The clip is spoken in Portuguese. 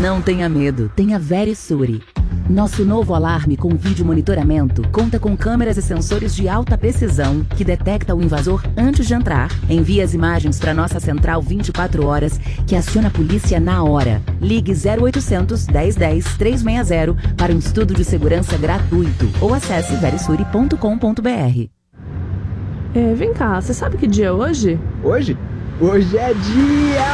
Não tenha medo, tenha Verisure. Nosso novo alarme com vídeo monitoramento conta com câmeras e sensores de alta precisão que detecta o invasor antes de entrar, envia as imagens para nossa central 24 horas, que aciona a polícia na hora. Ligue 0800 1010 360 para um estudo de segurança gratuito ou acesse verisure.com.br. Vem cá, você sabe que dia é hoje? Hoje? Hoje é dia